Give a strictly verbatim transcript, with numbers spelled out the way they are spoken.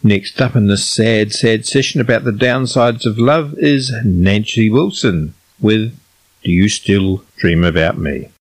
Next up in this sad, sad session about the downsides of love is Nancy Wilson with Do You Still Dream About Me?